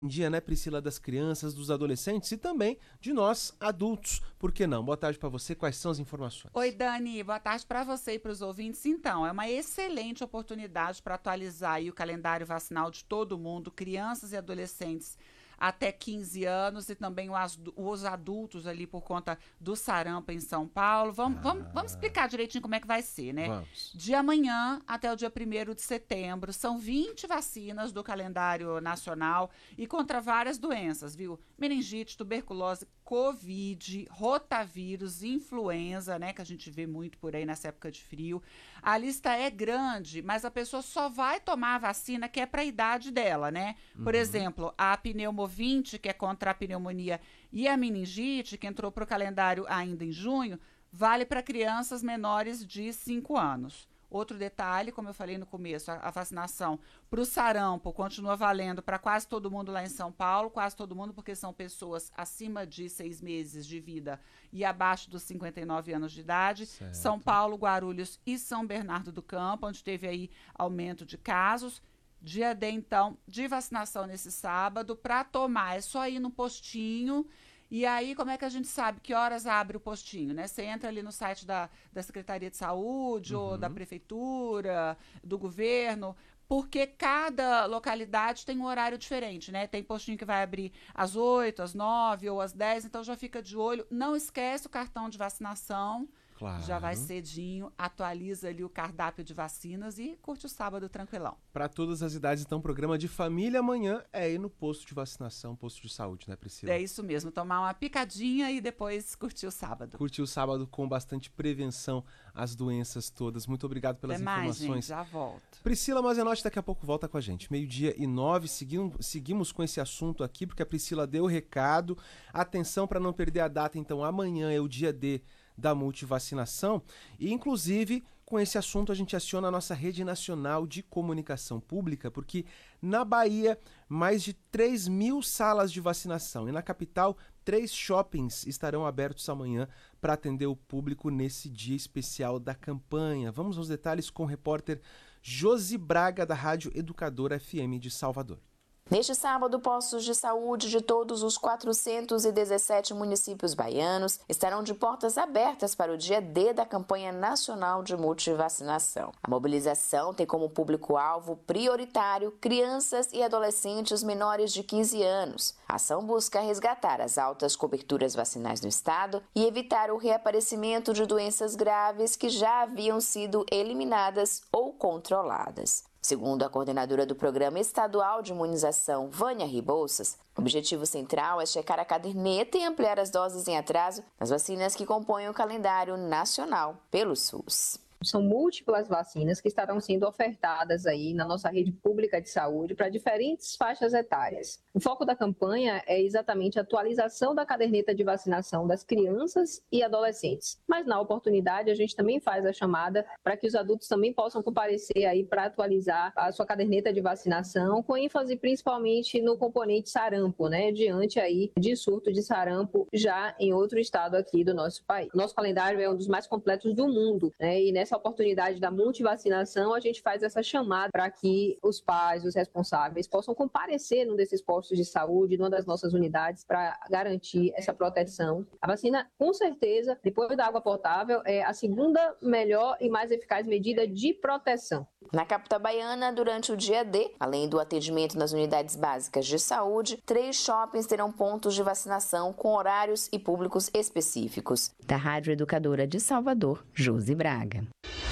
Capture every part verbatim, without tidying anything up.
dia, né, Priscila, das crianças, dos adolescentes e também de nós, adultos. Por que não? Boa tarde para você. Quais são as informações? Oi, Dani. Boa tarde para você e para os ouvintes. Então, é uma excelente oportunidade para atualizar aí o calendário vacinal de todo mundo, crianças e adolescentes até quinze anos e também os adultos ali por conta do sarampo em São Paulo. Vamos, ah. vamos, vamos explicar direitinho como é que vai ser, né? Vamos. De amanhã até o dia primeiro de setembro, são vinte vacinas do calendário nacional e contra várias doenças, viu? Meningite, tuberculose, Covid, rotavírus, influenza, né? Que a gente vê muito por aí nessa época de frio. A lista é grande, mas a pessoa só vai tomar a vacina que é para a idade dela, né? Por uhum. exemplo, a pneumovinte, que é contra a pneumonia, e a meningite, que entrou para o calendário ainda em junho, vale para crianças menores de cinco anos. Outro detalhe, como eu falei no começo, a, a vacinação para o sarampo continua valendo para quase todo mundo lá em São Paulo, quase todo mundo, porque são pessoas acima de seis meses de vida e abaixo dos cinquenta e nove anos de idade. Certo. São Paulo, Guarulhos e São Bernardo do Campo, onde teve aí aumento de casos. Dia D, então, de vacinação nesse sábado, para tomar, é só ir no postinho. E aí, como é que a gente sabe que horas abre o postinho, né? Você entra ali no site da, da Secretaria de Saúde, uhum. ou da Prefeitura, do governo, porque cada localidade tem um horário diferente, né? Tem postinho que vai abrir às oito, às nove ou às dez, então já fica de olho. Não esquece o cartão de vacinação. Claro. Já vai cedinho, atualiza ali o cardápio de vacinas e curte o sábado tranquilão. Para todas as idades, então, programa de família amanhã é ir no posto de vacinação, posto de saúde, né, Priscila? É isso mesmo, tomar uma picadinha e depois curtir o sábado. Curtir o sábado com bastante prevenção às doenças todas. Muito obrigado pelas Até mais, informações. Gente, já volto. Priscila Mazenotti daqui a pouco volta com a gente. Meio-dia e nove, seguimos, seguimos com esse assunto aqui, porque a Priscila deu o recado. Atenção para não perder a data, então, amanhã é o dia D da multivacinação e, inclusive, com esse assunto a gente aciona a nossa rede nacional de comunicação pública, porque na Bahia, mais de três mil salas de vacinação e na capital, três shoppings estarão abertos amanhã para atender o público nesse dia especial da campanha. Vamos aos detalhes com o repórter Josi Braga, da Rádio Educadora F M de Salvador. Neste sábado, postos de saúde de todos os quatrocentos e dezessete municípios baianos estarão de portas abertas para o dia D da campanha nacional de multivacinação. A mobilização tem como público-alvo prioritário crianças e adolescentes menores de quinze anos. A ação busca resgatar as altas coberturas vacinais no estado e evitar o reaparecimento de doenças graves que já haviam sido eliminadas ou controladas. Segundo a coordenadora do Programa Estadual de Imunização, Vânia Rebouças, o objetivo central é checar a caderneta e ampliar as doses em atraso nas vacinas que compõem o calendário nacional pelo SUS. São múltiplas vacinas que estarão sendo ofertadas aí na nossa rede pública de saúde para diferentes faixas etárias. O foco da campanha é exatamente a atualização da caderneta de vacinação das crianças e adolescentes. Mas na oportunidade a gente também faz a chamada para que os adultos também possam comparecer aí para atualizar a sua caderneta de vacinação, com ênfase principalmente no componente sarampo, né, diante aí de surto de sarampo já em outro estado aqui do nosso país. Nosso calendário é um dos mais completos do mundo, né, e nessa Essa oportunidade da multivacinação, a gente faz essa chamada para que os pais, os responsáveis, possam comparecer num desses postos de saúde, numa das nossas unidades, para garantir essa proteção. A vacina, com certeza, depois da água potável, é a segunda melhor e mais eficaz medida de proteção. Na capital baiana, durante o dia D, além do atendimento nas unidades básicas de saúde, três shoppings terão pontos de vacinação com horários e públicos específicos. Da Rádio Educadora de Salvador, Josi Braga.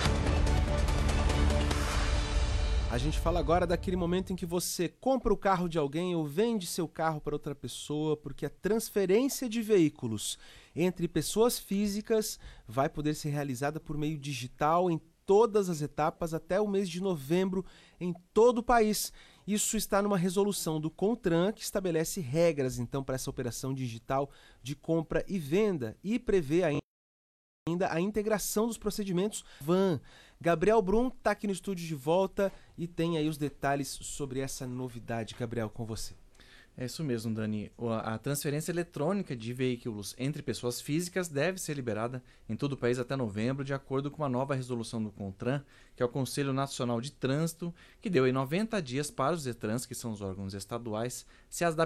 A gente fala agora daquele momento em que você compra o carro de alguém ou vende seu carro para outra pessoa, porque a transferência de veículos entre pessoas físicas vai poder ser realizada por meio digital em todas as etapas até o mês de novembro em todo o país. Isso está numa resolução do CONTRAN que estabelece regras então para essa operação digital de compra e venda e prevê ainda ainda a integração dos procedimentos V A N. Gabriel Brum está aqui no estúdio de volta e tem aí os detalhes sobre essa novidade. Gabriel, com você. É isso mesmo, Dani. A transferência eletrônica de veículos entre pessoas físicas deve ser liberada em todo o país até novembro, de acordo com uma nova resolução do CONTRAN, que é o Conselho Nacional de Trânsito, que deu em noventa dias para os DETRANs, que são os órgãos estaduais, se adaptarem